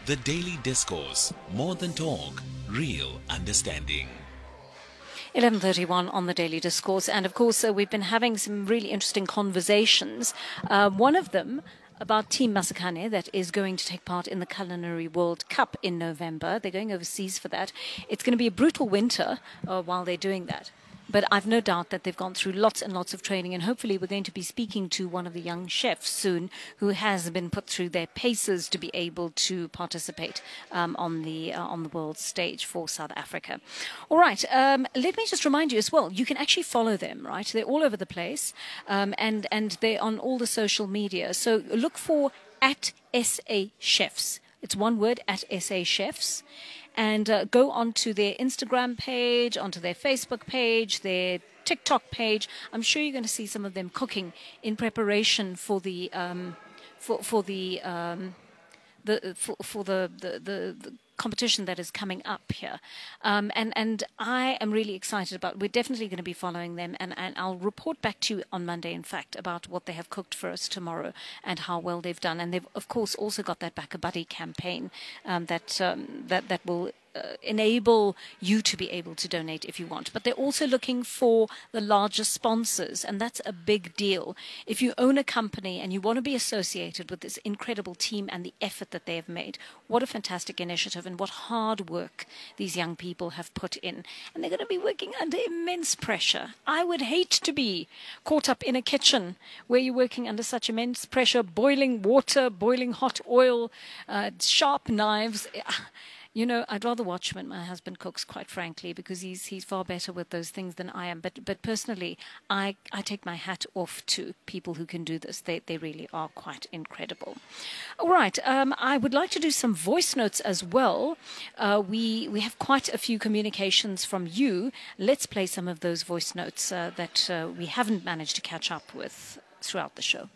The Daily Discourse, more than talk, real understanding. 11:31 on the Daily Discourse. And of course, we've been having some really interesting conversations. One of them about Team Masikane that is going to take part in the Culinary World Cup in November. They're going overseas for that. It's going to be a brutal winter while they're doing that. But I've no doubt that they've gone through lots and lots of training, and hopefully we're going to be speaking to one of the young chefs soon who has been put through their paces to be able to participate on the world stage for South Africa. All right, let me just remind you as well, you can actually follow them, right? They're all over the place, and they're on all the social media. So look for @SA Chefs. It's one word, @SA Chefs. And go onto their Instagram page, onto their Facebook page, their TikTok page. I'm sure you're going to see some of them cooking in preparation for the competition that is coming up here. And I am really excited about. We're definitely going to be following them, and I'll report back to you on Monday, in fact, about what they have cooked for us tomorrow and how well they've done. And they've, of course, also got that Back a Buddy campaign that will enable you to be able to donate if you want. But they're also looking for the larger sponsors, and that's a big deal. If you own a company and you want to be associated with this incredible team and the effort that they have made, what a fantastic initiative and what hard work these young people have put in. And they're going to be working under immense pressure. I would hate to be caught up in a kitchen where you're working under such immense pressure, boiling water, boiling hot oil, sharp knives. You know, I'd rather watch when my husband cooks, quite frankly, because he's far better with those things than I am. But personally, I take my hat off to people who can do this. They really are quite incredible. All right, I would like to do some voice notes as well. We have quite a few communications from you. Let's play some of those voice notes that we haven't managed to catch up with throughout the show.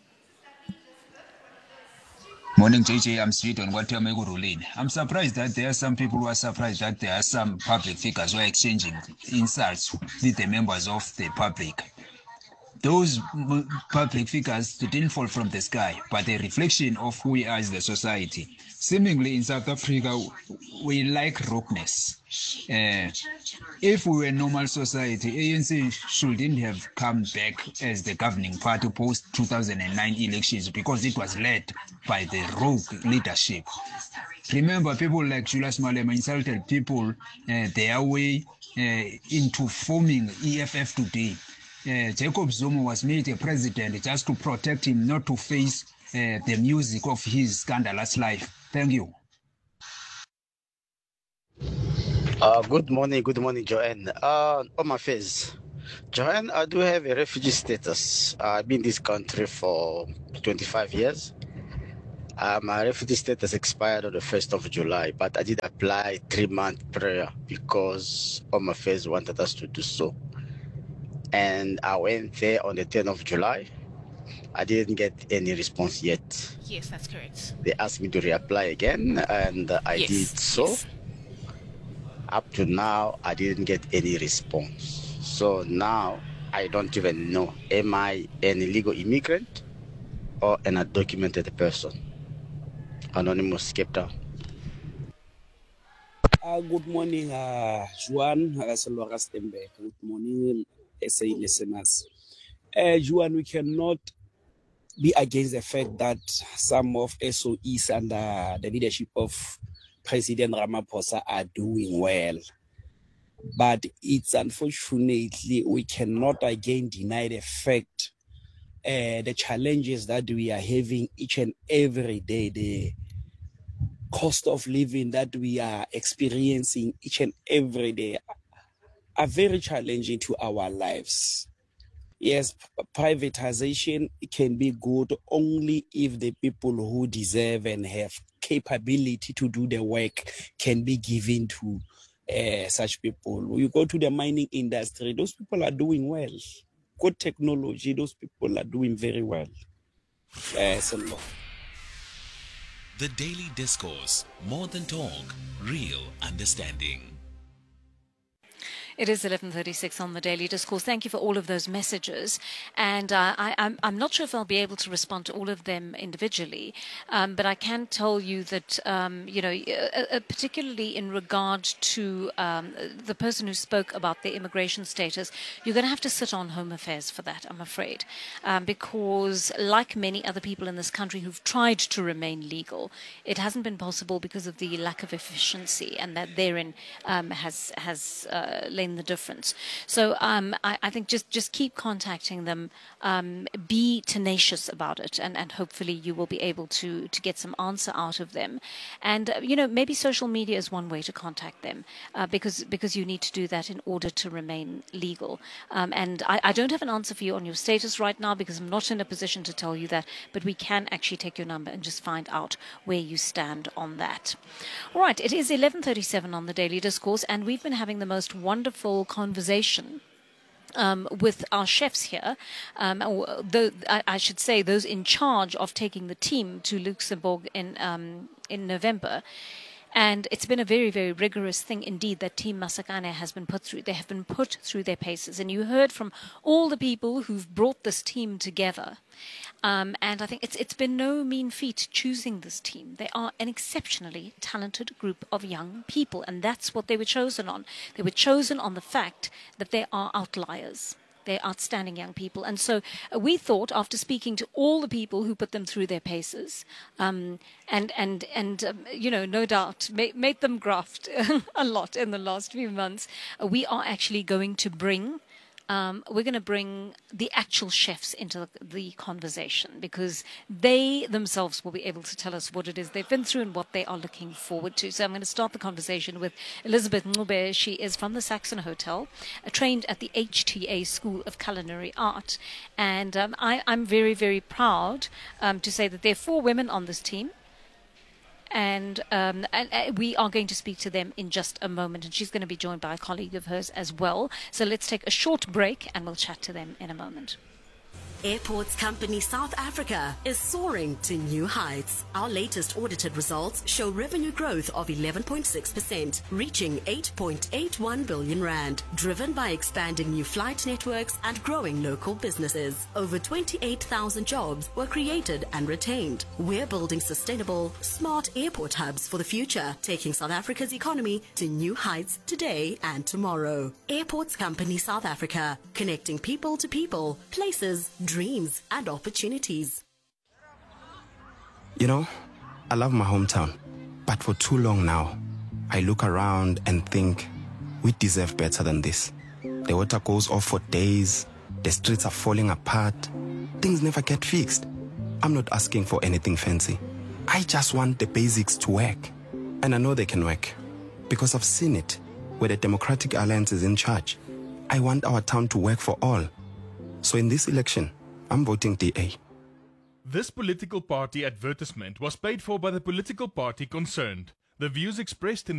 Morning, JJ. I'm sweet on what Rulin. I'm surprised that there are some people who are surprised that there are some public figures who are exchanging insults with the members of the public. Those public figures didn't fall from the sky, but a reflection of who we are as the society. Seemingly in South Africa, we like roughness. If we were a normal society, ANC shouldn't have come back as the governing party post 2009 elections because it was led by the rogue leadership. Remember, people like Julius Malema insulted people their way into forming EFF today. Jacob Zuma was made a president just to protect him, not to face the music of his scandalous life. Thank you. Good morning, Joanne. On my face, Joanne, I do have a refugee status. I've been in this country for 25 years. My refugee status expired on the 1st of July, but I did apply 3-month prayer because on my face wanted us to do so. And I went there on the 10th of July. I didn't get any response yet. Yes, that's correct. They asked me to reapply again, and I did so. Yes. Up to now, I didn't get any response. So now, I don't even know, am I an illegal immigrant or an undocumented person? Anonymous, Cape Town. Good morning, Juan. Good morning, SA listeners. Juan, we cannot be against the fact that some of SOEs under the leadership of President Ramaphosa are doing well. But it's unfortunately, we cannot again deny the fact, the challenges that we are having each and every day, the cost of living that we are experiencing each and every day are very challenging to our lives. Yes, privatization can be good only if the people who deserve and have capability to do the work can be given to such people. You go to the mining industry, those people are doing well. Good technology, those people are doing very well. The Daily Discourse, more than talk, real understanding. It is 11:36 on the Daily Discourse. Thank you for all of those messages. And I'm not sure if I'll be able to respond to all of them individually, but I can tell you that, particularly in regard to the person who spoke about the immigration status, you're going to have to sit on Home Affairs for that, I'm afraid, because like many other people in this country who've tried to remain legal, it hasn't been possible because of the lack of efficiency, and that therein has lain the difference. So I think just keep contacting them, be tenacious about it, and hopefully you will be able to get some answer out of them. And maybe social media is one way to contact them, because you need to do that in order to remain legal. And I don't have an answer for you on your status right now because I'm not in a position to tell you that, but we can actually take your number and just find out where you stand on that. All right, it is 11:37 on the Daily Discourse, and we've been having the most wonderful conversation with our chefs here, I should say those in charge of taking the team to Luxembourg in November. And it's been a very, very rigorous thing indeed that Team Masakane has been put through. They have been put through their paces. And you heard from all the people who've brought this team together. And I think it's been no mean feat choosing this team. They are an exceptionally talented group of young people. And that's what they were chosen on. They were chosen on the fact that they are outliers. They're outstanding young people. And so we thought, after speaking to all the people who put them through their paces, no doubt made them graft a lot in the last few months, we are actually going to bring the actual chefs into the conversation, because they themselves will be able to tell us what it is they've been through and what they are looking forward to. So I'm going to start the conversation with Elizabeth Ncube. She is from the Saxon Hotel, trained at the HTA School of Culinary Art. And I'm very, very proud to say that there are 4 women on this team. And we are going to speak to them in just a moment, and she's going to be joined by a colleague of hers as well. So let's take a short break and we'll chat to them in a moment. Airports Company South Africa is soaring to new heights. Our latest audited results show revenue growth of 11.6%, reaching 8.81 billion rand, driven by expanding new flight networks and growing local businesses. Over 28,000 jobs were created and retained. We're building sustainable, smart airport hubs for the future, taking South Africa's economy to new heights today and tomorrow. Airports Company South Africa, connecting people to people, places, dreams and opportunities. You know, I love my hometown, but for too long now, I look around and think we deserve better than this. The water goes off for days, the streets are falling apart, things never get fixed. I'm not asking for anything fancy. I just want the basics to work. And I know they can work, because I've seen it where the Democratic Alliance is in charge. I want our town to work for all. So in this election, I'm voting DA. This political party advertisement was paid for by the political party concerned. The views expressed in